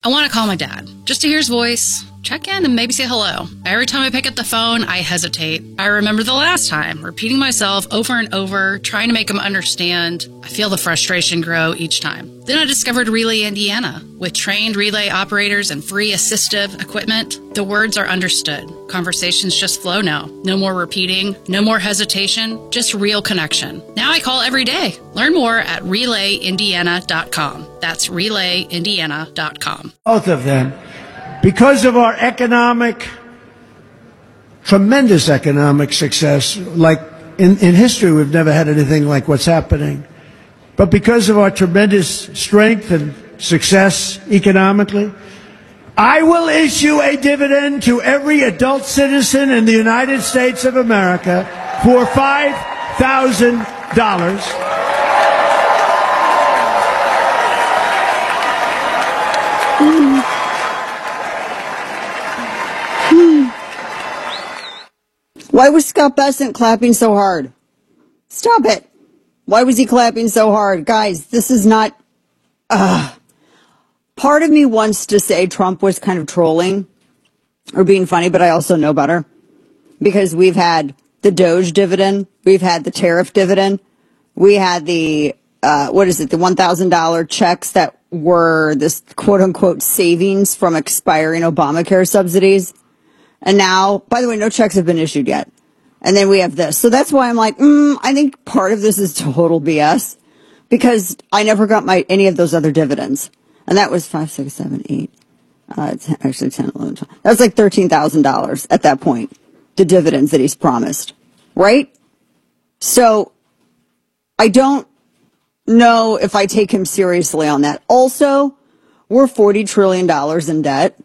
I want to call my dad just to hear his voice, check in, and maybe say hello. Every time I pick up the phone, I hesitate. I remember the last time, repeating myself over and over, trying to make him understand. I feel the frustration grow each time. Then I discovered Relay Indiana. With trained relay operators and free assistive equipment, the words are understood. Conversations just flow now. No more repeating, no more hesitation, just real connection. Now I call every day. Learn more at RelayIndiana.com. That's RelayIndiana.com. Both of them. Because of our tremendous economic success, like in history, we've never had anything like what's happening. But because of our tremendous strength and success economically, I will issue a dividend to every adult citizen in the United States of America for $5,000. Why was Scott Bessent clapping so hard? Stop it. Why was he clapping so hard? Guys, this is not... Part of me wants to say Trump was kind of trolling or being funny, but I also know better. Because we've had the Doge dividend. We've had the tariff dividend. We had the, the $1,000 checks that were this quote-unquote savings from expiring Obamacare subsidies. And now, by the way, no checks have been issued yet. And then we have this. So that's why I'm like, I think part of this is total BS because I never got any of those other dividends. And that was 5, 6, 7, 8. It's actually 10, 11, 12. That was like $13,000 at that point. The dividends that he's promised. Right? So I don't know if I take him seriously on that. Also, we're $40 trillion in debt.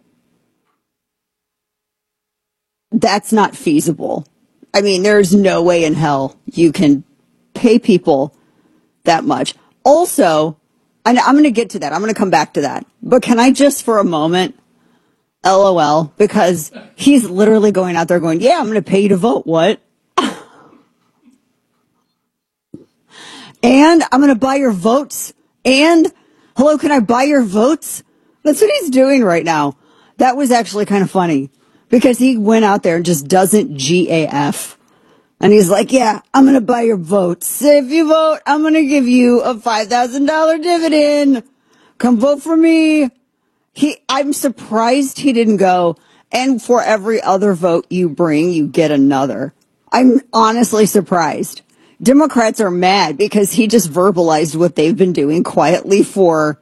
That's not feasible. I mean, there's no way in hell you can pay people that much. Also, and I'm going to get to that. I'm going to come back to that. But can I just for a moment, LOL, because he's literally going out there going, yeah, I'm going to pay you to vote. What? And I'm going to buy your votes. And hello, can I buy your votes? That's what he's doing right now. That was actually kind of funny. Because he went out there and just doesn't GAF. And he's like, yeah, I'm going to buy your votes. If you vote, I'm going to give you a $5,000 dividend. Come vote for me. I'm surprised he didn't go, and for every other vote you bring, you get another. I'm honestly surprised. Democrats are mad because he just verbalized what they've been doing quietly for,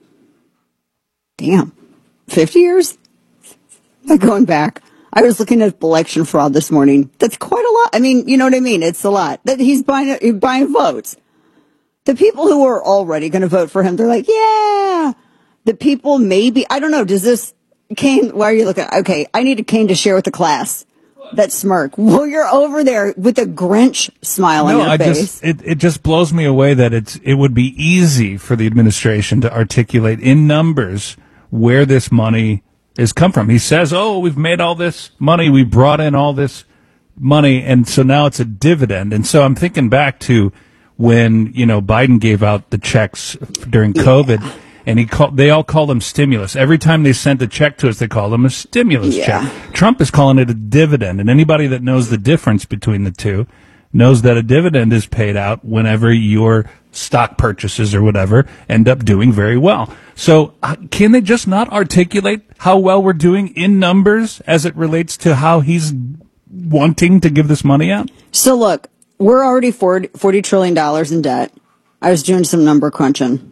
50 years? Not going back. I was looking at election fraud this morning. That's quite a lot. I mean, you know what I mean? It's a lot. That he's buying votes. The people who are already going to vote for him, they're like, yeah. The people maybe, I don't know, does this, Kane, why are you looking? Okay, I need a Kane to share with the class. That smirk. Well, you're over there with a Grinch smile on your face. It just blows me away that it would be easy for the administration to articulate in numbers where this money is come from. He says, we've made all this money. We brought in all this money. And so now it's a dividend. And so I'm thinking back to when, Biden gave out the checks during COVID and they all call them stimulus. Every time they sent a check to us, they call them a stimulus check. Trump is calling it a dividend. And anybody that knows the difference between the two knows that a dividend is paid out whenever your stock purchases or whatever end up doing very well. So can they just not articulate how well we're doing in numbers as it relates to how he's wanting to give this money out? So look, we're already $40 trillion in debt. I was doing some number crunching.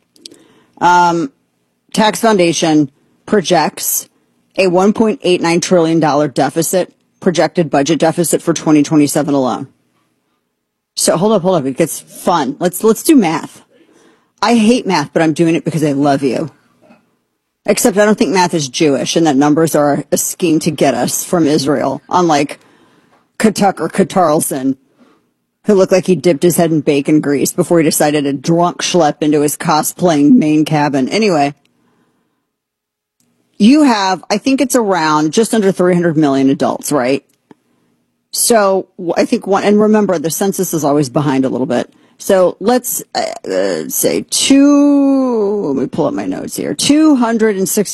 Tax Foundation projects a $1.89 trillion projected budget deficit for 2027 alone. So hold up. It gets fun. Let's do math. I hate math, but I'm doing it because I love you. Except I don't think math is Jewish and that numbers are a scheme to get us from Israel. Unlike Tucker Carlson, who looked like he dipped his head in bacon grease before he decided to drunk schlep into his cosplaying main cabin. Anyway, you have, I think it's around just under 300 million adults, right? So I think and remember, the census is always behind a little bit. So let's say let me pull up my notes here. 260